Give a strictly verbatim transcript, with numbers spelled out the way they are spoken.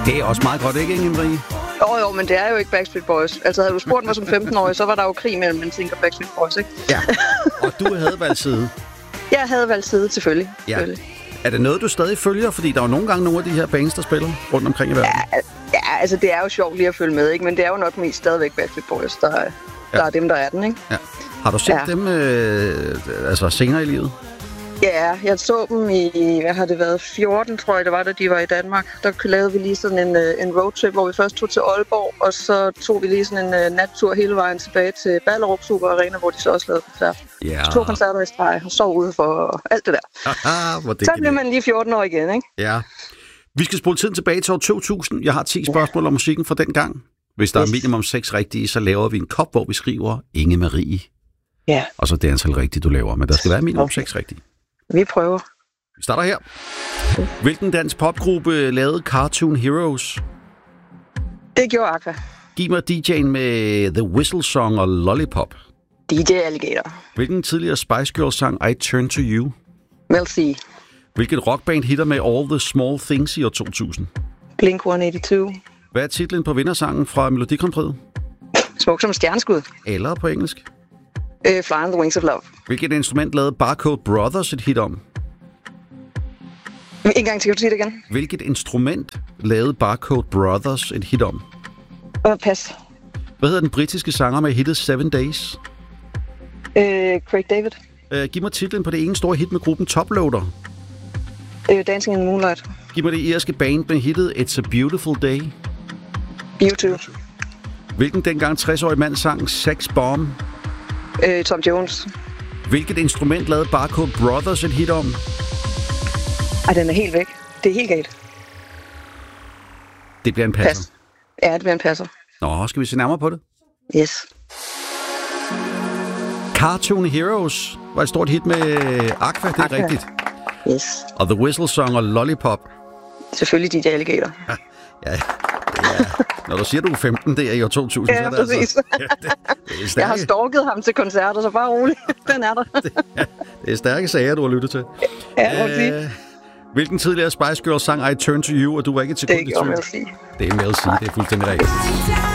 Det er også meget godt, ikke, Inge Marie? Jo, jo, men det er jo ikke Backstreet Boys. Altså, havde du spurgt mig som femten-årig, så var der jo krig mellem N Sync og Backstreet Boys, ikke? Ja, og du havde valgt side. Jeg havde valgt side, selvfølgelig. Ja. selvfølgelig. Er det noget, du stadig følger? Fordi der er jo nogle gange nogle af de her bands, der spiller rundt omkring i verden. Ja, ja, altså det er jo sjovt lige at følge med, ikke? Men det er jo nok mest stadigvæk Backstreet Boys, der, der ja. er dem, der er den, ikke? Ja. Har du set ja. dem øh, altså senere i livet? Ja, jeg så dem i, hvad har det været, fjorten, tror jeg det var, da de var i Danmark. Der lavede vi lige sådan en, en roadtrip, hvor vi først tog til Aalborg, og så tog vi lige sådan en uh, nattur hele vejen tilbage til Ballerup Super Arena, hvor de så også lavede koncert. Ja. To koncerter i streg, og sov ude for alt det der. Aha, det så bliver man lige fjorten år igen, ikke? Ja. Vi skal spole tiden tilbage til år to tusind. Jeg har ti spørgsmål ja. om musikken fra den gang. Hvis der yes. er minimum seks rigtige, så laver vi en kop, hvor vi skriver Inge Marie. Ja. Og så det antal rigtige, du laver. Men der skal være minimum okay. seks rigtige. Vi prøver. Vi starter her. Hvilken dansk popgruppe lavede Cartoon Heroes? Det gjorde Aqua. Giv mig D J'en med The Whistle Song og Lollipop. D J Alligator. Hvilken tidligere Spice Girls sang I Turn to You? Mel C. Hvilket rockband hitter med All the Small Things i år to tusind? Blink et hundrede otteogtyve. Hvad er titlen på vindersangen fra Melodi Grand Prix? Smuk som stjerneskud. Eller på engelsk? Uh, Fly on the Wings of Love. Hvilket instrument lavede Barcode Brothers et hit om? En gang til, kan du sige det igen? Hvilket instrument lavede Barcode Brothers et hit om? Uh, pas. Hvad hedder den britiske sanger med hittet Seven Days? Uh, Craig David. Uh, giv mig titlen på det ene store hit med gruppen Toploader. Uh, Dancing in the Moonlight. Giv mig det irske band med hittet It's a Beautiful Day. U to. Hvilken dengang tres-årig mand sang Sex Bomb? Uh, Tom Jones. Hvilket instrument lavede Barcode Brothers et hit om? Ej, den er helt væk. Det er helt galt. Det bliver en passer. Pas. Ja, det bliver en passer. Nå, skal vi se nærmere på det? Yes. Cartoon Heroes var et stort hit med Aqua, det er Aqua. Rigtigt. Yes. Og The Whistle Song og Lollipop. Selvfølgelig D J Alligator. Ja, ja, ja. Når du siger, du er femten, det er i år to tusind. Ja, så er det præcis. Altså, ja, det, det er jeg har stalket ham til koncerter, så bare roligt. Den er der. det, ja, det er stærke sager, du har lyttet til. Ja, må sige. Hvilken tidligere Spice Girls sang I Turn to You, og du var ikke et sekund i tvivl? Det er Mel C. Det er Mel C, det er fuldstændig rigtigt.